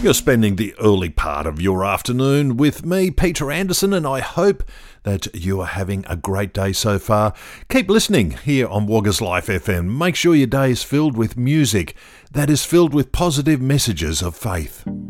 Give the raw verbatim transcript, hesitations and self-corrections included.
You're spending the early part of your afternoon with me, Peter Anderson, and I hope that you are having a great day so far. Keep listening here on Wagga's Life F M. Make sure your day is filled with music that is filled with positive messages of faith.